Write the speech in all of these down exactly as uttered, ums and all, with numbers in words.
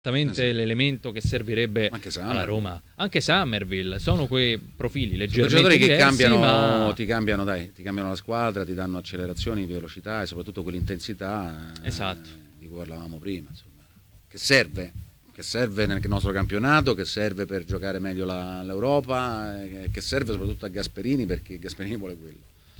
esattamente l'elemento che servirebbe alla Roma. Anche Summerville, sono quei profili leggermente giocatori che diversi, cambiano, ma... ti cambiano, dai, ti cambiano la squadra, ti danno accelerazioni, velocità e soprattutto quell'intensità esatto. eh, di cui parlavamo prima, insomma, che serve, che serve nel nostro campionato, che serve per giocare meglio la, l'Europa, eh, che serve soprattutto a Gasperini, perché Gasperini vuole quello.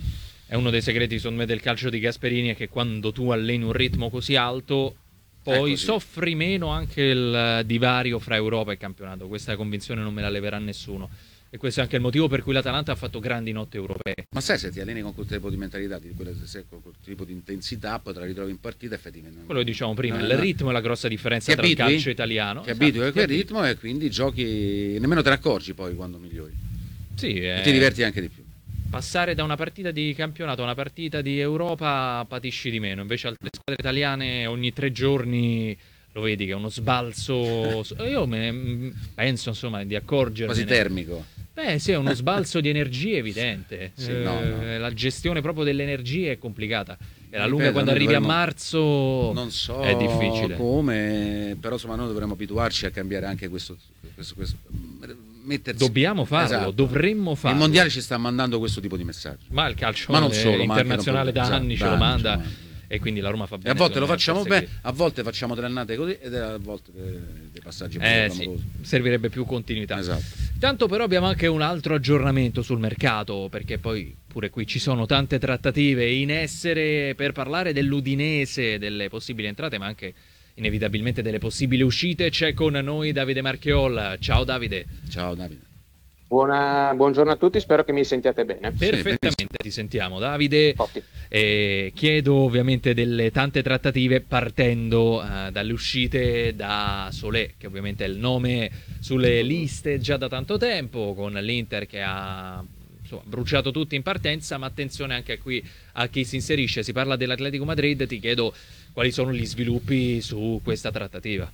È uno dei segreti, secondo me, del calcio di Gasperini, è che quando tu alleni un ritmo così alto poi soffri meno anche il divario fra Europa e campionato. Questa convinzione non me la leverà nessuno, e questo è anche il motivo per cui l'Atalanta ha fatto grandi notti europee. Ma sai, se ti alleni con quel tipo di mentalità, di quelle, se, con quel tipo di intensità, poi te la ritrovi in partita, effettivamente quello che diciamo prima, no, il no. ritmo è la grossa differenza ti tra abitui? il calcio italiano. Ti esatto, abitui a quel ti ritmo e quindi giochi, nemmeno te ne accorgi poi quando migliori. Sì, e eh... ti diverti anche di più. Passare da una partita di campionato a una partita di Europa patisci di meno, invece altre squadre italiane ogni tre giorni lo vedi che è uno sbalzo. Io me penso, insomma, di accorgermene. Quasi termico. Beh sì, è uno sbalzo di energie evidente. Sì, eh, no, no. La gestione proprio delle energie è complicata. E la lunga, Ripeto, quando noi arrivi dovremmo- a marzo non so è difficile. come, però insomma noi dovremmo abituarci a cambiare anche questo, questo, questo mettersi. Dobbiamo farlo, Esatto. dovremmo farlo. Il mondiale ci sta mandando questo tipo di messaggio. Ma il calcio Ma non eh, solo, ma anche internazionale non- da anni esatto, ce lo da anni manda, ce lo manda. e quindi la Roma fa E bene. a volte lo secondo me, facciamo a bene, perseguire. a volte facciamo delle annate così ed a volte dei, dei passaggi Eh più sì, clamorosi. servirebbe più continuità. Esatto. Tanto però abbiamo anche un altro aggiornamento sul mercato, perché poi pure qui ci sono tante trattative in essere per parlare dell'Udinese, delle possibili entrate, ma anche inevitabilmente delle possibili uscite. C'è con noi Davide Marchiol. Ciao Davide. Ciao Davide. Buona, buongiorno a tutti, spero che mi sentiate bene. Perfettamente, ti sentiamo Davide. Ottimo. Eh, chiedo ovviamente delle tante trattative, partendo eh, dalle uscite da Solé, che ovviamente è il nome sulle liste già da tanto tempo, con l'Inter che ha insomma bruciato tutti in partenza, ma attenzione anche qui a chi si inserisce. Si parla dell'Atletico Madrid, ti chiedo quali sono gli sviluppi su questa trattativa.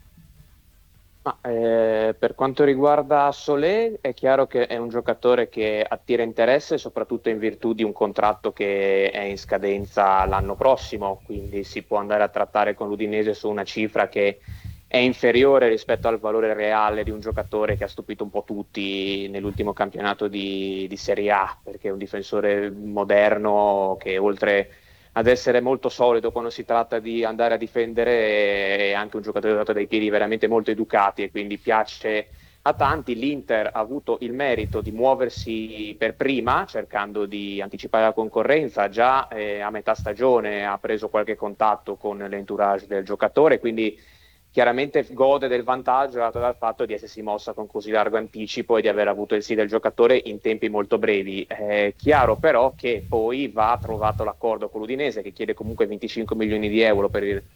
Ma, eh, per quanto riguarda Solé, è chiaro che è un giocatore che attira interesse, soprattutto in virtù di un contratto che è in scadenza l'anno prossimo, quindi si può andare a trattare con l'Udinese su una cifra che è inferiore rispetto al valore reale di un giocatore che ha stupito un po' tutti nell'ultimo campionato di, di Serie A, perché è un difensore moderno che, oltre ad essere molto solido quando si tratta di andare a difendere, è anche un giocatore dotato dai piedi veramente molto educati, e quindi piace a tanti. L'Inter ha avuto il merito di muoversi per prima, cercando di anticipare la concorrenza. Già eh, a metà stagione ha preso qualche contatto con l'entourage del giocatore, quindi chiaramente gode del vantaggio dato dal fatto di essersi mossa con così largo anticipo e di aver avuto il sì del giocatore in tempi molto brevi. È chiaro però che poi va trovato l'accordo con l'Udinese, che chiede comunque venticinque milioni di euro per il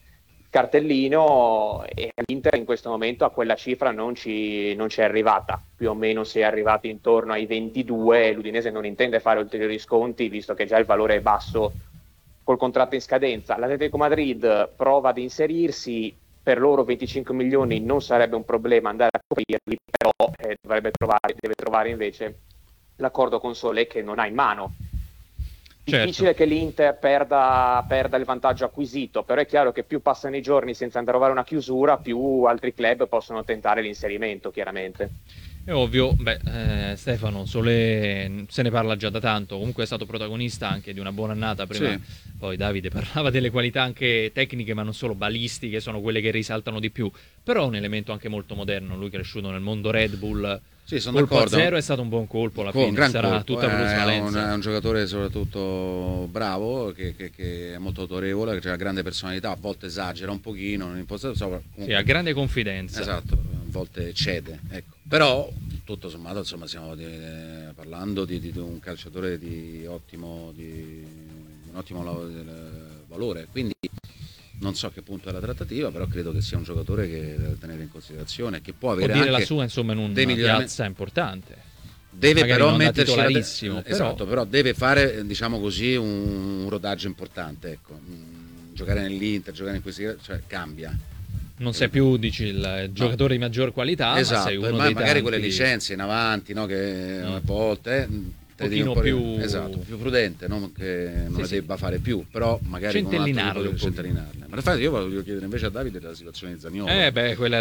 cartellino, e l'Inter in questo momento a quella cifra non ci, non ci è arrivata, più o meno si è arrivati intorno ai ventidue, e l'Udinese non intende fare ulteriori sconti visto che già il valore è basso col contratto in scadenza. L'Atletico Madrid prova ad inserirsi. Per loro venticinque milioni non sarebbe un problema andare a coprirli, però eh, dovrebbe trovare, deve trovare invece l'accordo con Solé, che non ha in mano. Difficile Certo. che l'Inter perda, perda il vantaggio acquisito, però è chiaro che più passano i giorni senza trovare una chiusura, più altri club possono tentare l'inserimento, chiaramente. È ovvio, beh, eh, Stefano Solé se ne parla già da tanto, comunque è stato protagonista anche di una buona annata prima. Sì. Poi Davide parlava delle qualità anche tecniche, ma non solo, balistiche, sono quelle che risaltano di più. Però è un elemento anche molto moderno, lui cresciuto nel mondo Red Bull. Sì, sono colpo a d'accordo. zero è stato un buon colpo alla Con fine, gran sarà colpo, tutta eh, è, un, plusvalenza. è un giocatore soprattutto bravo, che, che, che è molto autorevole, che ha grande personalità, a volte esagera un pochino, non impostato, so, comunque, Sì, ha grande confidenza. esatto, a volte cede, ecco. Però tutto sommato insomma stiamo di, eh, parlando di, di, di un calciatore di ottimo, di, un ottimo la- valore, quindi non so a che punto è la trattativa, però credo che sia un giocatore che da tenere in considerazione, che può Può avere dire anche la sua, insomma, in una dei miglioramenti. piazza importante. Deve Magari però non da metterci la- titolarissimo, però- esatto, però deve fare, diciamo così, un, un rodaggio importante, ecco. Mm, giocare nell'Inter, giocare in questi, cioè cambia. Non sei più, dici, il giocatore no. di maggior qualità, esatto, ma sei uno ma dei magari tanti... quelle licenze in avanti, no, che Mm. a volte eh, te devi un pochino po' più... esatto, più prudente, non che non Sì, le sì. debba fare più, però magari con un altro Centellinarle tipo di un pochino. centellinarle. Ma infatti io voglio chiedere invece a Davide della situazione di Zaniolo. Eh beh, quella